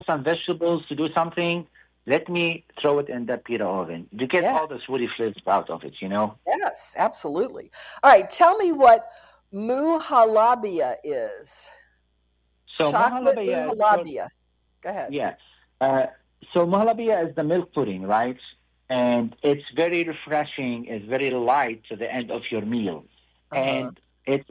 some vegetables to do something. Let me throw it in that pita oven. You get all Yes. the woody flavors out of it, you know? Yes, absolutely. All right, tell me what muhalabia is. So Chocolate mahalabia is sort muhalabia. Go ahead. yeah. Uh, so mahalabia is the milk pudding, right? And it's very refreshing. It's very light to the end of your meal. Uh-huh. And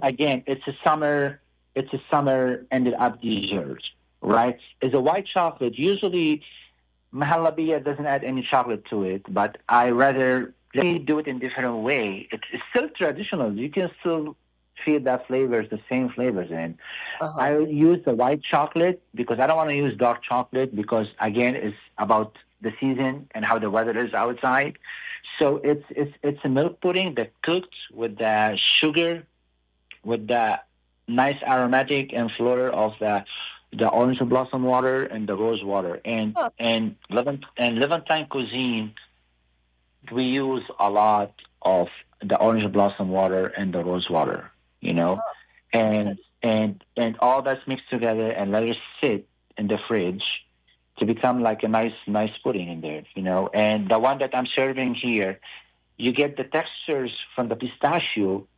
it's a summer ended up dessert, right? It's a white chocolate. Usually mahalabia doesn't add any chocolate to it, but I rather let me do it in different way. It's still traditional. You can still feel that flavors, the same flavors in. Uh-huh. I use the white chocolate because I don't want to use dark chocolate because again it's about the season and how the weather is outside. So it's a milk pudding that cooked with the sugar, with the nice aromatic and flavor of the orange blossom water and the rose water. Huh. And Levantine cuisine, we use a lot of the orange blossom water and the rose water, you know, Okay. and all that's mixed together and let it sit in the fridge to become like a nice pudding in there, you know. And the one that I'm serving here, you get the textures from the pistachio,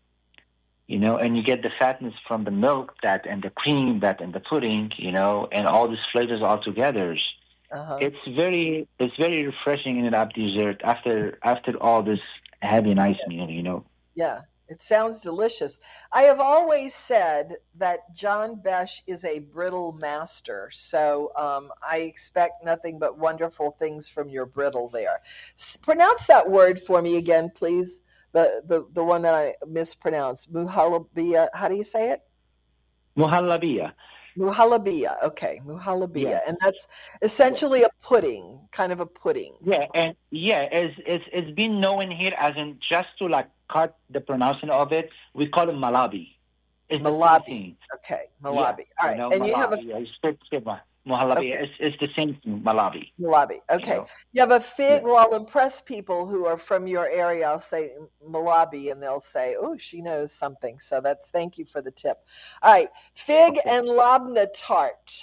you know, and you get the fatness from the milk that and the cream that and the pudding, you know, and all these flavors all together. Uh-huh. It's very refreshing in an up dessert after all this heavy nice meal, you know. Yeah, it sounds delicious. I have always said that John Besh is a brittle master, so I expect nothing but wonderful things from your brittle there. Pronounce that word for me again, please. The one that I mispronounced. Muhalabia. How do you say it? Muhallabia. Muhalabia. Okay, muhalabia, Yes. and that's Yes. essentially a pudding, kind of a pudding. Yeah, and yeah, it's been known here as in just to like cut the pronunciation of it, we call it malabi. It's the same Malabi. thing. Okay, Yeah, malabi. All you right, know, and you have a malabi. Yeah, it's muhalabi. okay. It's the same thing, malabi. Malabi. You Okay. know. You have a fig. Yeah. Well, I'll impress people who are from your area. I'll say Malabi and they'll say, oh, she knows something. So that's thank you for the tip. All right. Fig Okay. and labna tart.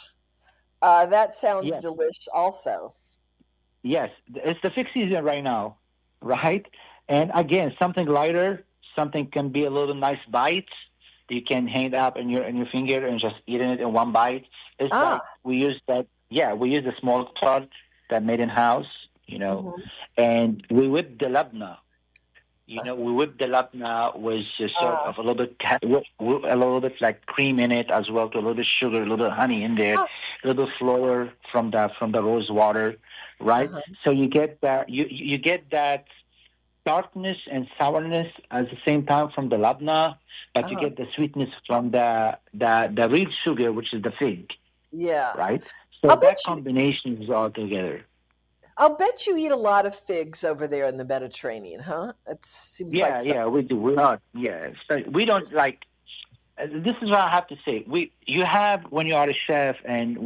That sounds Yes. delish also. Yes. It's the fixed season right now, right? And again, something lighter. Something can be a little nice bite. You can hang it up in your finger and just eating it in one bite. It's Ah. like we use that. Yeah, we use the small tart that made in house. You know, Mm-hmm. and we whip the labna. You know, we whip the labna with a sort Ah. of a little bit, a little bit like cream in it as well, to a little bit sugar, a little bit honey in there, Ah. a little bit flour from the rose water, right? Uh-huh. So you get that you get that tartness and sourness at the same time from the labna, but you Uh-huh. get the sweetness from the real sugar, which is the fig, Yeah. right? So I'll bet that you. combination is all together. I'll bet you eat a lot of figs over there in the Mediterranean, huh? It seems like Yeah, so. yeah, we do. We are, yeah. So we don't like. This is what I have to say. You have when you are a chef, and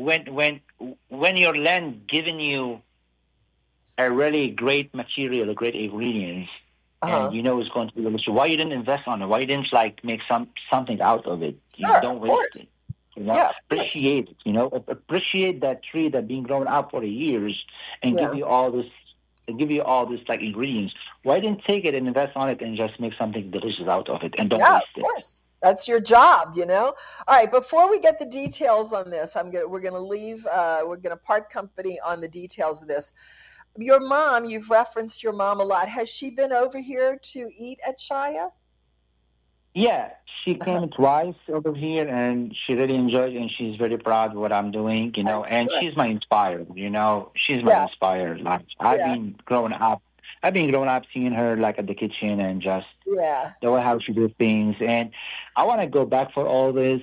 when your land giving you a really great material, a great ingredients, and Uh-huh. you know it's going to be delicious. Why you didn't invest on it? Why you didn't like make something out of it? You Sure, don't of waste it. course. You know, Yeah, of course. appreciate it. You know, appreciate that tree that been growing up for years and Yeah. give you all this like ingredients. Why didn't take it and invest on it and just make something delicious out of it and don't Yeah, waste of it? course. That's your job, you know. All right. Before we get the details on this, we're gonna leave. We're gonna part company on the details of this. Your mom, you've referenced your mom a lot. Has she been over here to eat at Shaya? Yeah, she Uh-huh. came twice over here and she really enjoyed it and she's very proud of what I'm doing, you know, Okay, and good. she's my inspired, you know, she's my Yeah, inspired. Like yeah, I've been growing up seeing her like at the kitchen and just yeah. the way how she does things. And I want to go back for all this.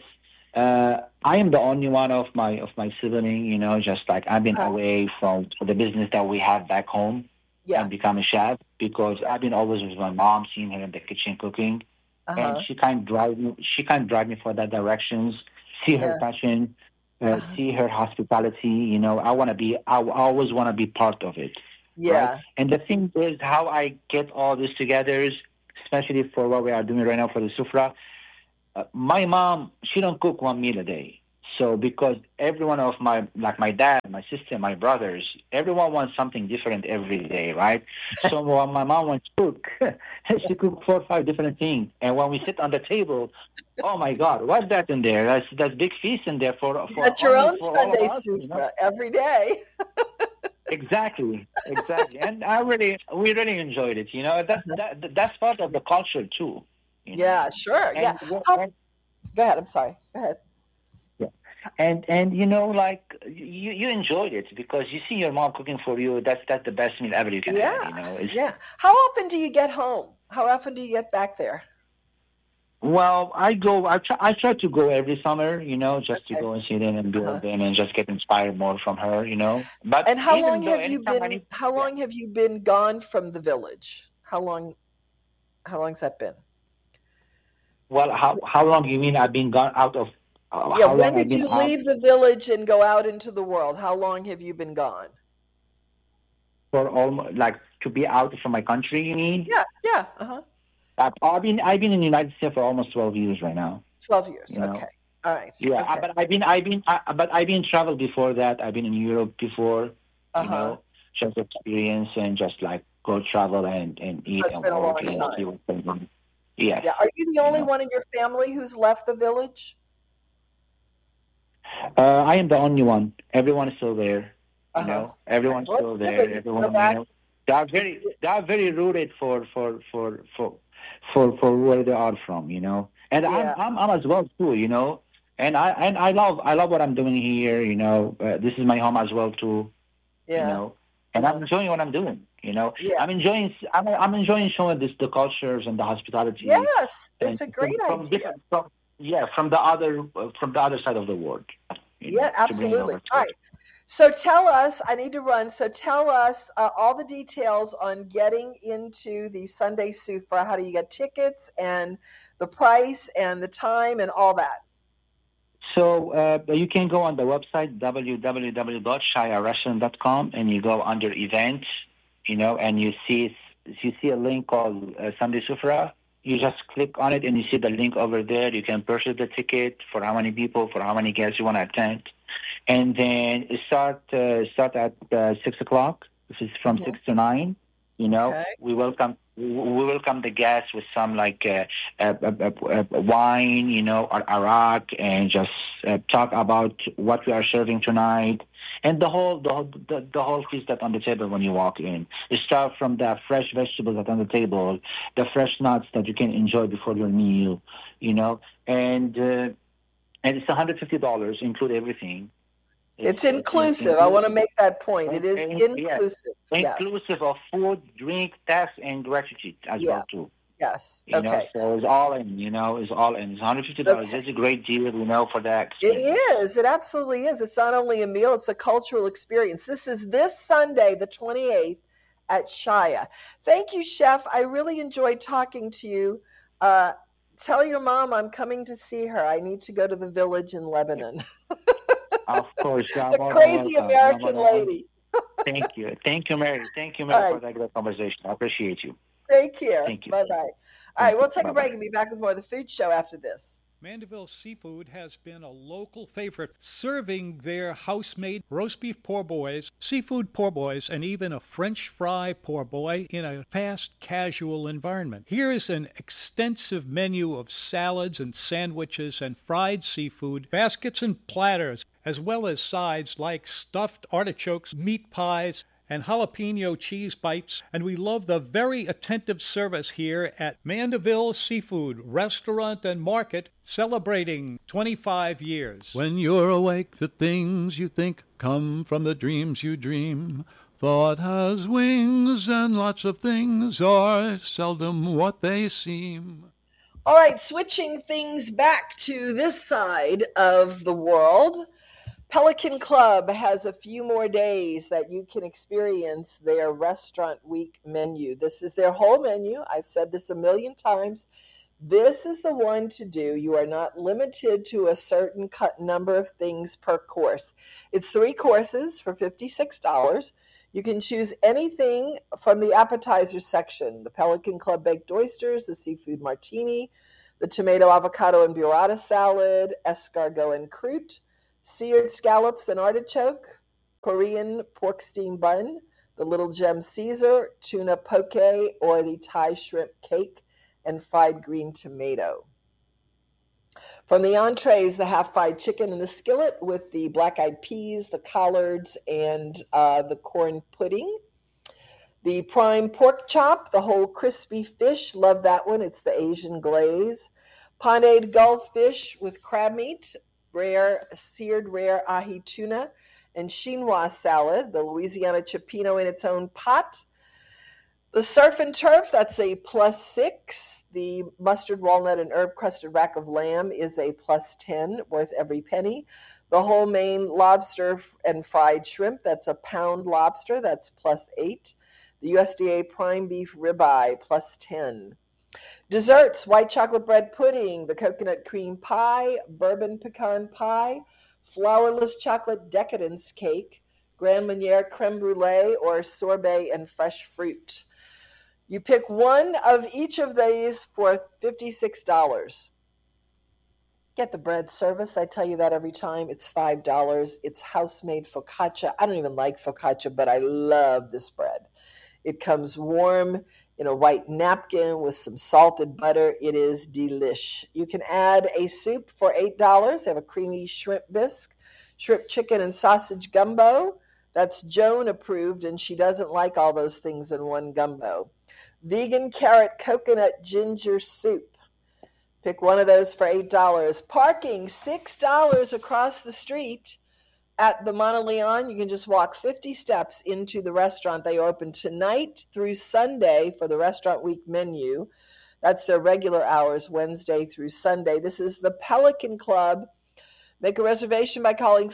I am the only one of my sibling, you know, just like I've been Uh-huh. away from the business that we have back home Yeah, and become a chef because yeah. I've been always with my mom, seeing her in the kitchen cooking and Uh-huh. she can drive me for that directions, see her Yeah. passion, Uh-huh. see her hospitality, you know. I always want to be part of it, right? Yeah. And the thing is how I get all this together is especially for what we are doing right now for the sufra. My mom, she don't cook one meal a day. So because every one of my dad, my sister, my brothers, everyone wants something different every day, right? So when my mom wants to cook, she cook 4 or 5 different things. And when we sit on the table, oh my God, what's that in there? That's big feast in there You for got your only own for all of Sunday us, sufra every day. Exactly, exactly. And we really enjoyed it. That's part of the culture too. You know, Yeah, sure. Yeah. and How, go ahead. I'm sorry. Go ahead. yeah. And like you enjoyed it because you see your mom cooking for you. That's the best meal ever you can Yeah. have. It's Yeah. How often do you get home? How often do you get back there? well, I try to go every summer. Just to Okay. go and see them and be with Uh-huh. them and just get inspired more from her. But And even though anytime I need, how yeah. long have you been gone from the village? How long's that been? Well, how long you mean I've been gone out of? Yeah, How when long I've did been you out leave the village and go out into the world? How long have you been gone? for almost like to be out from my country? You mean? Yeah, yeah. Uh-huh. I've been in the United States for almost 12 years right now. 12 years. You know. Okay. All right. Yeah, Okay. but I've been travel before that. I've been in Europe before. You Uh-huh. know, just experience and just like go travel and So eat it's and been a work long and see time. what's going on. Yes, Yeah. Are you the you only know. one in your family who's left the village? I am the only one. Everyone is still there. Uh-huh. Okay. Everyone's Well, still it's good there. that you can go Everyone, back. they are very rooted for where they are from. And I'm Yeah. I'm as well too. And I love what I'm doing here. This is my home as well too. You Yeah. know, and I'm Uh-huh. enjoying what I'm doing. Yeah. I'm enjoying showing the cultures and the hospitality Yes. and It's a great from idea. different from the other side of the world. Yeah, To bring it over absolutely. to All it. right. So tell us, I need to run. So tell us all the details on getting into the Sunday Sufra. How do you get tickets and the price and the time and all that? So you can go on the website www.shayarestaurant.com and you go under events, and you see a link called Sunday Sufra. You just click on it and you see the link over there. You can purchase the ticket for how many people, for how many guests you want to attend, and then it start at 6 o'clock. This is from Hmm. 6 to 9. Okay. We welcome the guests with some like wine, or arak, and just talk about what we are serving tonight, and the whole feast that's on the table when you walk in. You start from the fresh vegetables that's on the table, the fresh nuts that you can enjoy before your meal, and it's $150, include everything. It's It's inclusive. I want include to make that point. It is yes, inclusive. Yes. inclusive of food, drink, tax, and gratitude as Yeah. well too. Yes. Okay. So it's all in. It's all in. It's $150. Okay. It's a great deal, for that It experience. is. It absolutely is. It's not only a meal, it's a cultural experience. This is this Sunday, the 28th at Shaya. Thank you, Chef. I really enjoyed talking to you. Uh, Tell your mom I'm coming to see her. I need to go to the village in Lebanon. Of course, you're The more than crazy welcome. You're more American than welcome. lady. Thank you, Mary. Thank you, All Mary, right. for that great conversation. I appreciate you. Take care. Thank you. Bye bye. All right. Thank We'll you. take a Bye break bye. and be back with more of the food show after this. Mandeville Seafood has been a local favorite, serving their house-made roast beef poor boys, seafood poor boys, and even a French fry poor boy in a fast, casual environment. Here is an extensive menu of salads and sandwiches and fried seafood, baskets and platters, as well as sides like stuffed artichokes, meat pies, and jalapeno cheese bites, and we love the very attentive service here at Mandeville Seafood Restaurant and Market, celebrating 25 years. When you're awake, the things you think come from the dreams you dream. Thought has wings, and lots of things are seldom what they seem. All right, switching things back to this side of the world. Pelican Club has a few more days that you can experience their restaurant week menu. This is their whole menu. I've said this a million times. This is the one to do. You are not limited to a certain cut number of things per course. It's 3 courses for $56. You can choose anything from the appetizer section: the Pelican Club baked oysters, the seafood martini, the tomato, avocado, and burrata salad, escargot and croûte, seared scallops and artichoke, Korean pork steam bun, the Little Gem Caesar, tuna poke, or the Thai shrimp cake, and fried green tomato. From the entrees, the half-fried chicken in the skillet with the black-eyed peas, the collards, and the corn pudding. The prime pork chop, the whole crispy fish, love that one. It's the Asian glaze. Panade Gulf fish with crab meat, seared rare ahi tuna, and chinois salad, the Louisiana cioppino in its own pot. The surf and turf, that's a +6. The mustard, walnut, and herb-crusted rack of lamb is a +10, worth every penny. The whole Maine lobster and fried shrimp, that's a pound lobster, that's +8. The USDA prime beef ribeye, +10. Desserts, white chocolate bread pudding, the coconut cream pie, bourbon pecan pie, flourless chocolate decadence cake, Grand Marnier creme brulee, or sorbet and fresh fruit. You pick one of each of these for $56. Get the bread service. I tell you that every time. It's $5. It's house-made focaccia. I don't even like focaccia, but I love this bread. It comes warm in a white napkin with some salted butter. It is delish. You can add a soup for $8. They have a creamy shrimp bisque, shrimp chicken and sausage gumbo. That's Joan approved, and she doesn't like all those things in one gumbo. Vegan carrot coconut ginger soup. Pick one of those for $8. Parking, $6 across the street at the Monteleone. You can just walk 50 steps into the restaurant. They open tonight through Sunday for the Restaurant Week menu. That's their regular hours, Wednesday through Sunday. This is the Pelican Club. Make a reservation by calling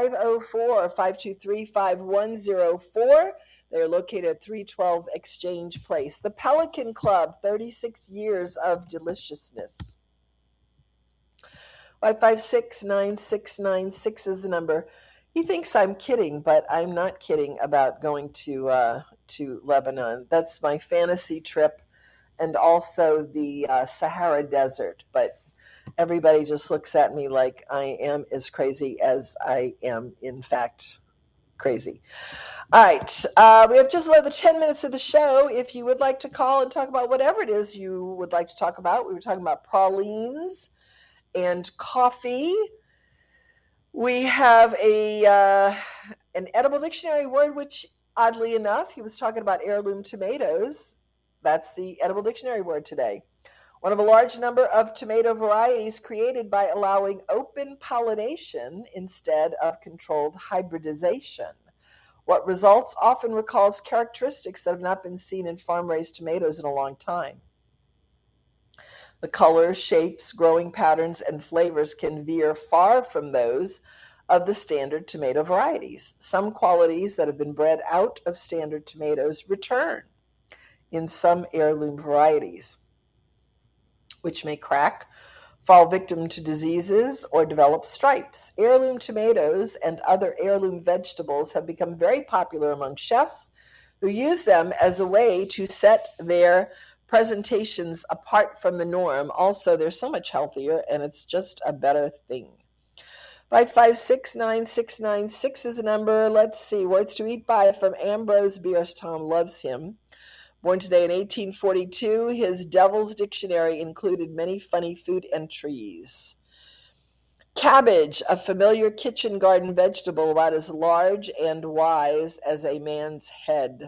504-523-5104. They're located at 312 Exchange Place. The Pelican Club, 36 years of deliciousness. 556-9696 is the number. He thinks I'm kidding, but I'm not kidding about going to Lebanon. That's my fantasy trip, and also the Sahara Desert. But everybody just looks at me like I am as crazy as I am, in fact, crazy. All right. We have just another 10 minutes of the show. If you would like to call and talk about whatever it is you would like to talk about, we were talking about pralines and coffee. We have an edible dictionary word, which oddly enough, he was talking about heirloom tomatoes. That's the edible dictionary word today. One of a large number of tomato varieties created by allowing open pollination instead of controlled hybridization. What results often recalls characteristics that have not been seen in farm-raised tomatoes in a long time. The colors, shapes, growing patterns, and flavors can veer far from those of the standard tomato varieties. Some qualities that have been bred out of standard tomatoes return in some heirloom varieties, which may crack, fall victim to diseases, or develop stripes. Heirloom tomatoes and other heirloom vegetables have become very popular among chefs who use them as a way to set their presentations apart from the norm. Also, they're so much healthier, and it's just a better thing. 556-9696 is the number. Let's see. Words to eat by from Ambrose Bierce. Tom loves him. Born today in 1842, his Devil's Dictionary included many funny food entries. Cabbage, a familiar kitchen garden vegetable about as large and wise as a man's head.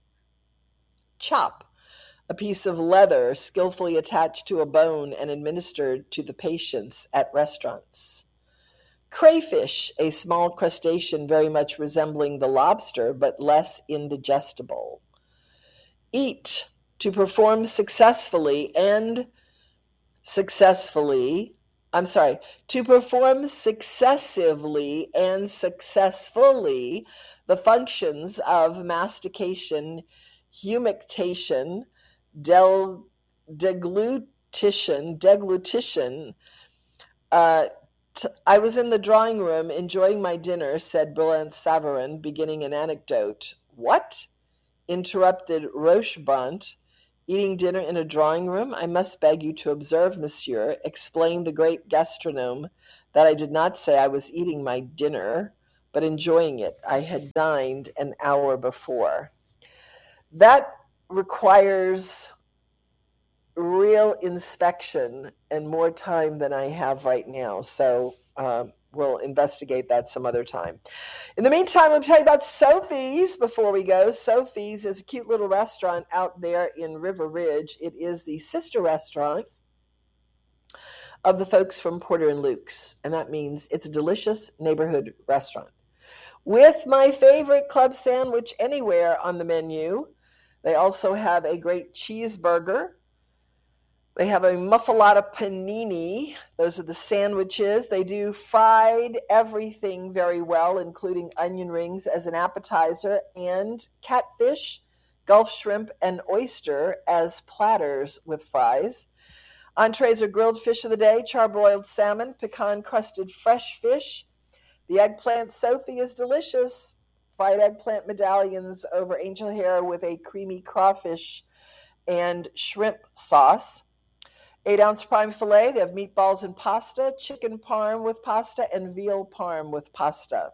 Chop, a piece of leather skillfully attached to a bone and administered to the patients at restaurants. Crayfish, a small crustacean very much resembling the lobster but less indigestible. Eat, to perform successively and successfully, to perform successively and successfully the functions of mastication, humectation, deglutition. I was in the drawing room enjoying my dinner, said Brillant Savarin, beginning an anecdote. What? Interrupted Rochebont. Eating dinner in a drawing room? I must beg you to observe, monsieur, explained the great gastronome, that I did not say I was eating my dinner, but enjoying it. I had dined an hour before. That requires real inspection and more time than I have right now. So we'll investigate that some other time. In the meantime, I'll tell you about Sophie's before we go. Sophie's is a cute little restaurant out there in River Ridge. It is the sister restaurant of the folks from Porter and Luke's, and that means it's a delicious neighborhood restaurant. With my favorite club sandwich anywhere on the menu. They also have a great cheeseburger. They have a muffalata panini. Those are the sandwiches. They do fried everything very well, including onion rings as an appetizer, and catfish, Gulf shrimp, and oyster as platters with fries. Entrees are grilled fish of the day, charbroiled salmon, pecan-crusted fresh fish. The eggplant Sophie is delicious. Fried eggplant medallions over angel hair with a creamy crawfish and shrimp sauce. 8-ounce prime filet. They have meatballs and pasta, chicken parm with pasta, and veal parm with pasta.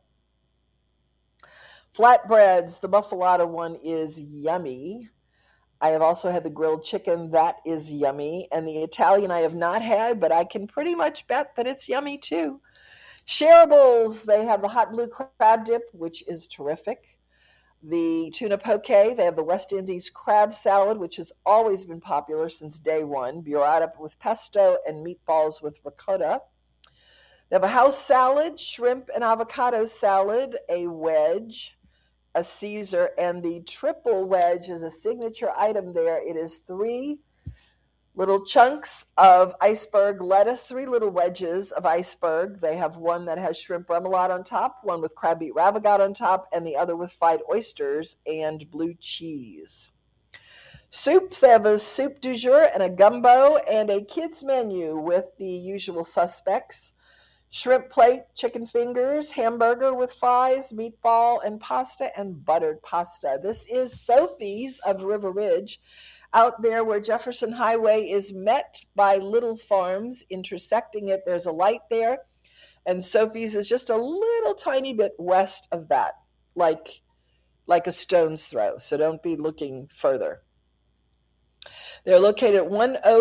Flatbreads. The muffalata one is yummy. I have also had the grilled chicken. That is yummy. And the Italian I have not had, but I can pretty much bet that it's yummy too. Shareables. They have the hot blue crab dip, which is terrific. The tuna poke. They have the West Indies crab salad, which has always been popular since day one. Burrata with pesto and meatballs with ricotta. They have a house salad, shrimp and avocado salad, a wedge, a Caesar, and the triple wedge is a signature item there. It is 3 little chunks of iceberg lettuce, 3 little wedges of iceberg. They have one that has shrimp remoulade on top, one with crab beet ravagot on top, and the other with fried oysters and blue cheese. Soups, they have a soup du jour and a gumbo and a kids menu with the usual suspects. Shrimp plate, chicken fingers, hamburger with fries, meatball and pasta, and buttered pasta. This is Sophie's of River Ridge, out there where Jefferson Highway is met by Little Farms. Intersecting it, there's a light there, and Sophie's is just a little tiny bit west of that, like a stone's throw, so don't be looking further. They're located at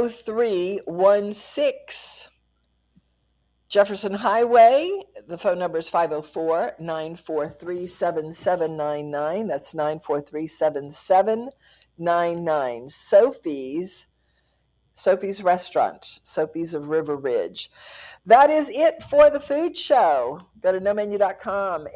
10316 Jefferson Highway. The phone number is 504-943-7799. That's 943-7799. Sophie's Restaurant, Sophie's of River Ridge. That is it for the food show. Go to nomenu.com,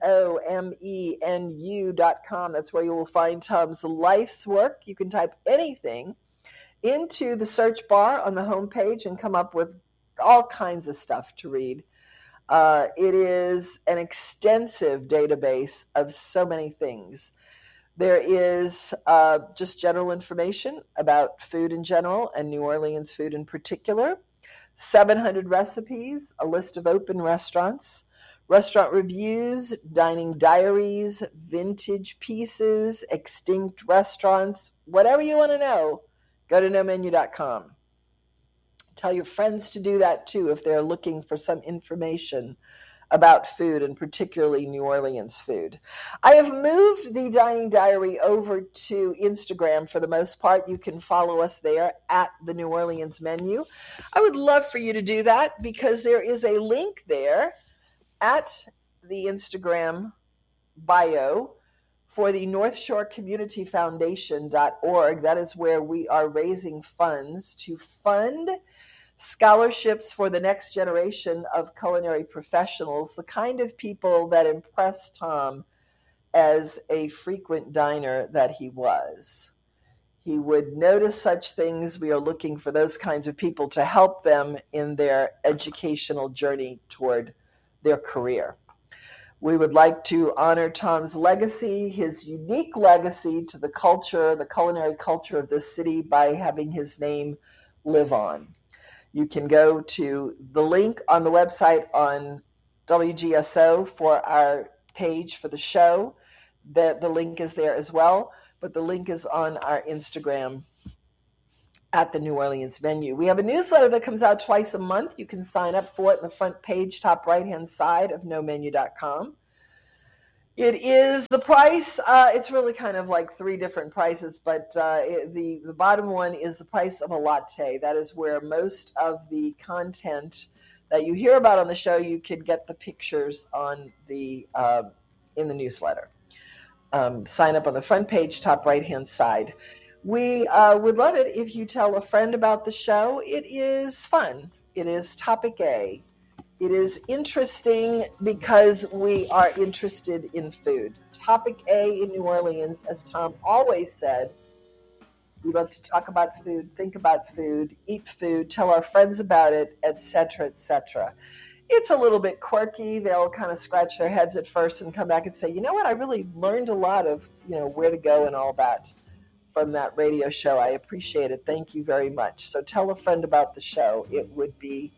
nomenu.com. That's where you will find Tom's life's work. You can type anything into the search bar on the homepage and come up with all kinds of stuff to read. It is an extensive database of so many things. There is just general information about food in general and New Orleans food in particular. 700 recipes, a list of open restaurants, restaurant reviews, dining diaries, vintage pieces, extinct restaurants, whatever you want to know, go to nomenu.com. Tell your friends to do that too if they're looking for some information about food, and particularly New Orleans food. I have moved the Dining Diary over to Instagram for the most part. You can follow us there at the New Orleans Menu. I would love for you to do that because there is a link there at the Instagram bio for the North Shore Community Foundation.org. That is where we are raising funds to fund scholarships for the next generation of culinary professionals, the kind of people that impressed Tom as a frequent diner that he was. He would notice such things. We are looking for those kinds of people to help them in their educational journey toward their career. We would like to honor Tom's legacy, his unique legacy to the culture, the culinary culture of this city, by having his name live on. You can go to the link on the website on WGSO for our page for the show. The link is there as well, but the link is on our Instagram at the New Orleans venue. We have a newsletter that comes out twice a month. You can sign up for it in the front page, top right-hand side of nomenu.com. It is the price. It's really kind of like three different prices, but the bottom one is the price of a latte. That is where most of the content that you hear about on the show, you could get the pictures on the in the newsletter. Sign up on the front page, top right-hand side. We would love it if you tell a friend about the show. It is fun. It is topic A. It is interesting because we are interested in food. Topic A in New Orleans, as Tom always said, we love to talk about food, think about food, eat food, tell our friends about it, etc., etc. It's a little bit quirky. They'll kind of scratch their heads at first and come back and say, you know what, I really learned a lot of, where to go and all that from that radio show. I appreciate it. Thank you very much. So tell a friend about the show. It would be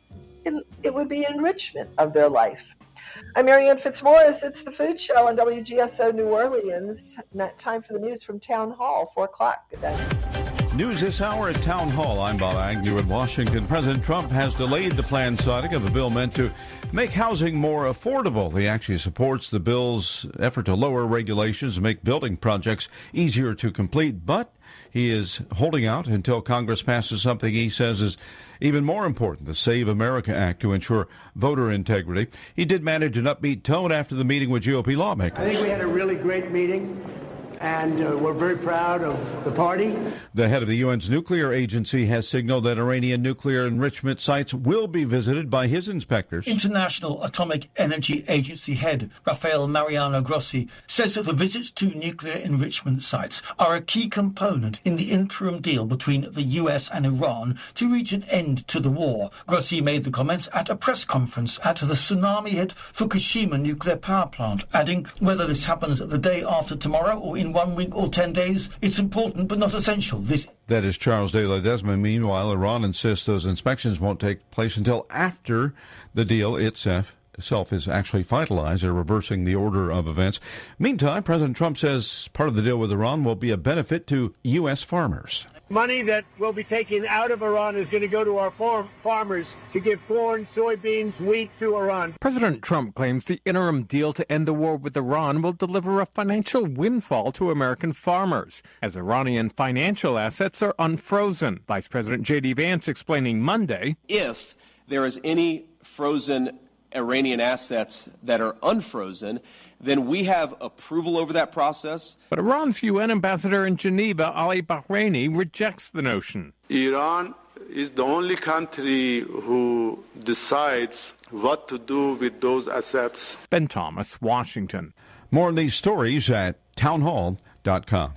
enrichment of their life. I'm Marianne Fitzmaurice. It's the Food Show on WGSO New Orleans. Time for the news from Town Hall, 4 o'clock. Good night. News this hour at Town Hall. I'm Bob Agnew in Washington. President Trump has delayed the planned signing of a bill meant to make housing more affordable. He actually supports the bill's effort to lower regulations and make building projects easier to complete, but he is holding out until Congress passes something he says is even more important, the Save America Act, to ensure voter integrity. He did manage an upbeat tone after the meeting with GOP lawmakers. I think we had a really great meeting, and we're very proud of the party. The head of the UN's nuclear agency has signaled that Iranian nuclear enrichment sites will be visited by his inspectors. International Atomic Energy Agency head Rafael Mariano Grossi says that the visits to nuclear enrichment sites are a key component in the interim deal between the US and Iran to reach an end to the war. Grossi made the comments at a press conference at the tsunami-hit Fukushima nuclear power plant, adding, whether this happens the day after tomorrow or in 1 week or 10 days, it's important but not essential. That is Charles de Ledesma. Meanwhile, Iran insists those inspections won't take place until after the deal itself is actually finalized. They're reversing the order of events. Meantime, President Trump says part of the deal with Iran will be a benefit to U.S. farmers. Money that will be taken out of Iran is going to go to our farmers to give corn, soybeans, wheat to Iran. President Trump claims the interim deal to end the war with Iran will deliver a financial windfall to American farmers, as Iranian financial assets are unfrozen. Vice President J.D. Vance explaining Monday, if there is any frozen Iranian assets that are unfrozen, then we have approval over that process. But Iran's UN ambassador in Geneva, Ali Bahraini, rejects the notion. Iran is the only country who decides what to do with those assets. Ben Thomas, Washington. More on these stories at townhall.com.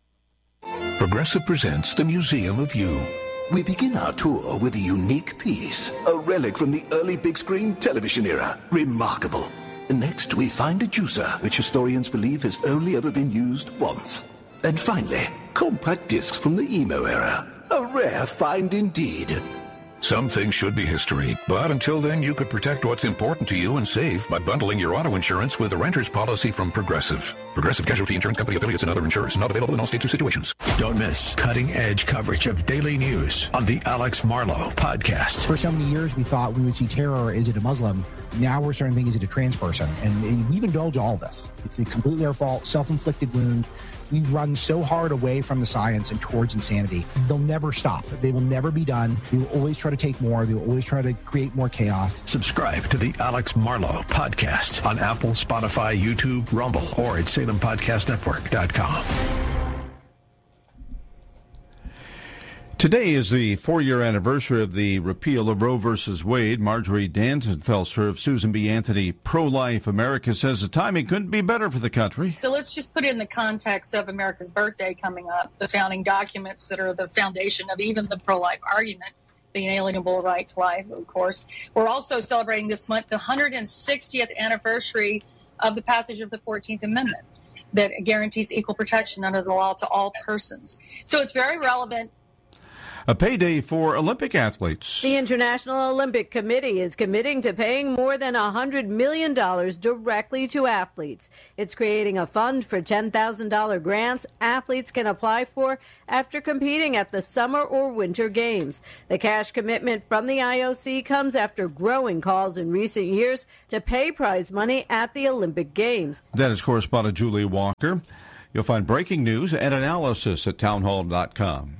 Progressive presents the Museum of You. We begin our tour with a unique piece, a relic from the early big screen television era. Remarkable. Next, we find a juicer, which historians believe has only ever been used once. And finally, compact discs from the emo era. A rare find indeed. Some things should be history, but until then, you could protect what's important to you and save by bundling your auto insurance with a renter's policy from Progressive. Progressive Casualty Insurance Company affiliates and other insurers. Not available in all states or situations. Don't miss cutting-edge coverage of daily news on the Alex Marlow podcast. For so many years, we thought we would see terror. Is it a Muslim? Now we're starting to think, is it a trans person? And we've indulged all this. It's completely our fault, self-inflicted wound. We've run so hard away from the science and towards insanity. They'll never stop. They will never be done. They will always try to take more. They will always try to create more chaos. Subscribe to the Alex Marlow podcast on Apple, Spotify, YouTube, Rumble, or at SalemPodcastNetwork.com. Today is the 4-year anniversary of the repeal of Roe v. Wade. Marjorie Dantenfelser of Susan B. Anthony Pro-Life America says the timing couldn't be better for the country. So let's just put it in the context of America's birthday coming up, the founding documents that are the foundation of even the pro-life argument, the inalienable right to life, of course. We're also celebrating this month the 160th anniversary of the passage of the 14th Amendment that guarantees equal protection under the law to all persons. So it's very relevant. A payday for Olympic athletes. The International Olympic Committee is committing to paying more than $100 million directly to athletes. It's creating a fund for $10,000 grants athletes can apply for after competing at the Summer or Winter Games. The cash commitment from the IOC comes after growing calls in recent years to pay prize money at the Olympic Games. That is correspondent Julie Walker. You'll find breaking news and analysis at townhall.com.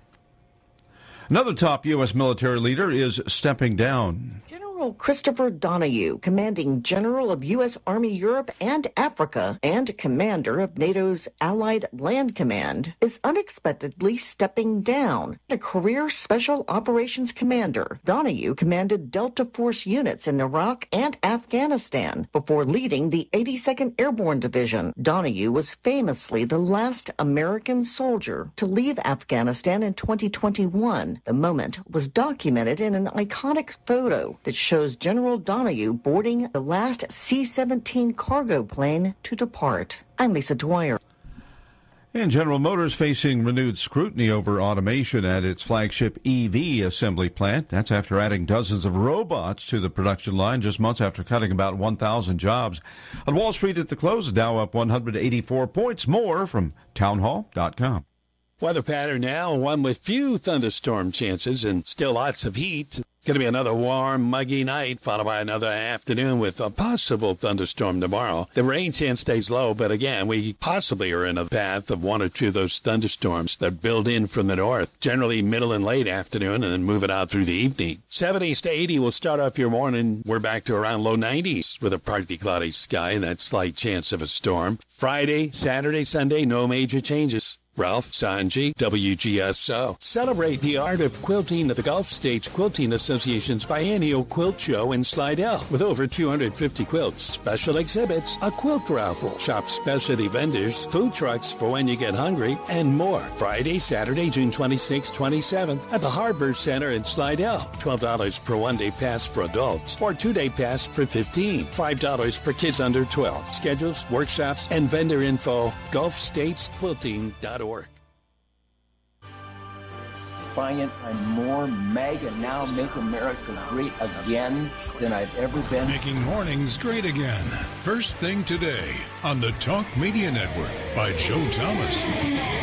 Another top U.S. military leader is stepping down. General Christopher Donahue, commanding general of U.S. Army Europe and Africa and commander of NATO's Allied Land Command, is unexpectedly stepping down. A career special operations commander, Donahue commanded Delta Force units in Iraq and Afghanistan before leading the 82nd Airborne Division. Donahue was famously the last American soldier to leave Afghanistan in 2021. The moment was documented in an iconic photo that shows General Donahue boarding the last C-17 cargo plane to depart. I'm Lisa Dwyer. And General Motors facing renewed scrutiny over automation at its flagship EV assembly plant. That's after adding dozens of robots to the production line just months after cutting about 1,000 jobs. On Wall Street at the close, the Dow up 184 points. More from townhall.com. Weather pattern now, one with few thunderstorm chances and still lots of heat. It's going to be another warm, muggy night, followed by another afternoon with a possible thunderstorm tomorrow. The rain chance stays low, but again, we possibly are in a path of one or two of those thunderstorms that build in from the north, generally middle and late afternoon, and then move it out through the evening. 70s to 80 will start off your morning. We're back to around low 90s with a partly cloudy sky and that slight chance of a storm. Friday, Saturday, Sunday, no major changes. Ralph Sanji, WGSO. Celebrate the art of quilting at the Gulf States Quilting Association's biennial quilt show in Slidell. With over 250 quilts, special exhibits, a quilt raffle, shop specialty vendors, food trucks for when you get hungry, and more. Friday, Saturday, June 26th, 27th at the Harbor Center in Slidell. $12 per one-day pass for adults or two-day pass for $15. $5 for kids under 12. Schedules, workshops, and vendor info, GulfStatesQuilting.org. Defiant, I'm more MAGA now, make America great again than I've ever been. Making mornings great again. First thing today on the Talk Media Network by Joe Thomas.